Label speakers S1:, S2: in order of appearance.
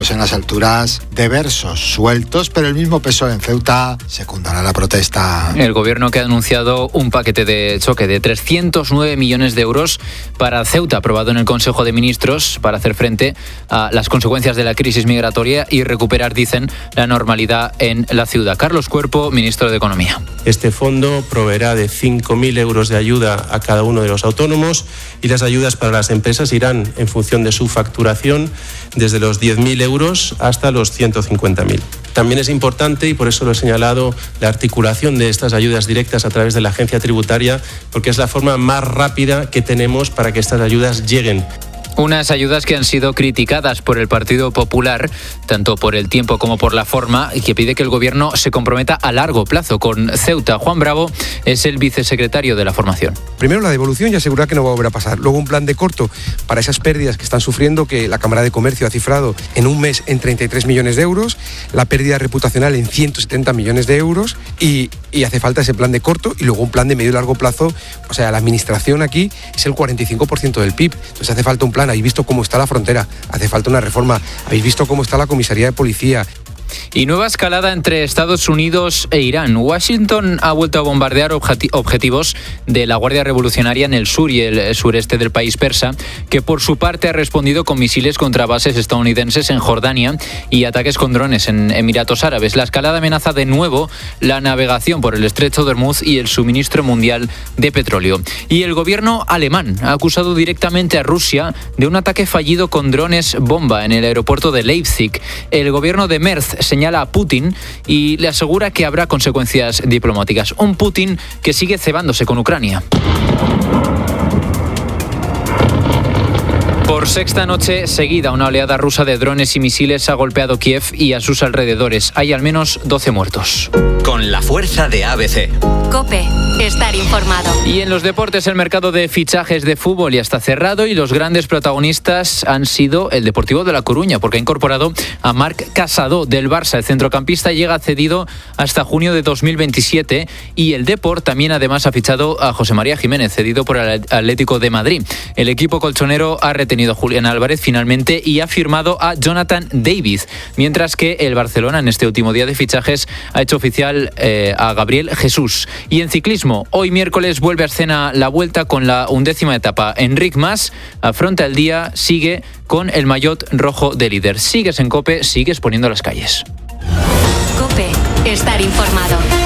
S1: En las alturas de versos sueltos, pero el mismo PSOE en Ceuta secundará la protesta.
S2: El gobierno que ha anunciado un paquete de choque de 309 millones de euros para Ceuta, aprobado en el Consejo de Ministros, para hacer frente a las consecuencias de la crisis migratoria y recuperar, dicen, la normalidad en la ciudad. Carlos Cuerpo, ministro de Economía.
S3: Este fondo proveerá de 5.000 euros de ayuda a cada uno de los autónomos y las ayudas para las empresas irán en función de su facturación desde los 10.000 euros hasta los 150.000. También es importante, y por eso lo he señalado, la articulación de estas ayudas directas a través de la agencia tributaria, porque es la forma más rápida que tenemos para que estas ayudas lleguen.
S2: Unas ayudas que han sido criticadas por el Partido Popular, tanto por el tiempo como por la forma, y que pide que el gobierno se comprometa a largo plazo con Ceuta. Juan Bravo es el vicesecretario de la formación.
S4: Primero, la devolución y asegurar que no va a volver a pasar. Luego, un plan de corto para esas pérdidas que están sufriendo, que la Cámara de Comercio ha cifrado en un mes en 33 millones de euros, la pérdida reputacional en 170 millones de euros y hace falta ese plan de corto y luego un plan de medio y largo plazo. O sea, la administración aquí es el 45% del PIB. Entonces hace falta un plan. Habéis visto cómo está la frontera, hace falta una reforma. Habéis visto cómo está la comisaría de policía.
S2: Y nueva escalada entre Estados Unidos e Irán. Washington ha vuelto a bombardear objetivos de la Guardia Revolucionaria en el sur y el sureste del país persa, que por su parte ha respondido con misiles contra bases estadounidenses en Jordania y ataques con drones en Emiratos Árabes. La escalada amenaza de nuevo la navegación por el Estrecho de Hormuz y el suministro mundial de petróleo. Y el gobierno alemán ha acusado directamente a Rusia de un ataque fallido con drones bomba en el aeropuerto de Leipzig. El gobierno de Merz señala a Putin y le asegura que habrá consecuencias diplomáticas. Un Putin que sigue cebándose con Ucrania. Por sexta noche seguida, una oleada rusa de drones y misiles ha golpeado Kiev y a sus alrededores. Hay al menos 12 muertos.
S5: Con la fuerza de ABC.
S6: COPE. Estar informado.
S2: Y en los deportes, el mercado de fichajes de fútbol ya está cerrado y los grandes protagonistas han sido el Deportivo de La Coruña, porque ha incorporado a Marc Casado del Barça. El centrocampista llega cedido hasta junio de 2027 y el Depor también además ha fichado a José María Jiménez, cedido por el Atlético de Madrid. El equipo colchonero ha retenido a Julián Álvarez finalmente y ha firmado a Jonathan David, mientras que el Barcelona en este último día de fichajes ha hecho oficial a Gabriel Jesús. Y en ciclismo, hoy miércoles vuelve a escena la Vuelta con la 11ª etapa. Enric Mas afronta el día, sigue con el maillot rojo de líder. Sigues en COPE, sigues poniendo las calles.
S6: COPE. Estar informado.